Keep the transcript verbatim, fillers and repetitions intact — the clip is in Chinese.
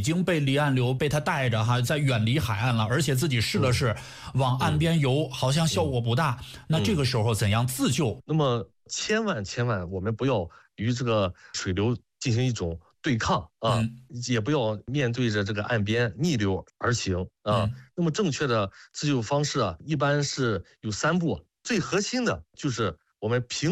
经被离岸流被它带着哈，在远离海岸了，而且自己试了试往岸边游，好像效果不大。那这个时候怎样自救？ 那么千万千万，我们不要与这个水流进行一种对抗啊， 嗯、 也不要面对着这个岸边逆流而行啊。嗯、那么正确的自救方式啊，一般是有三步，最核心的就是我们平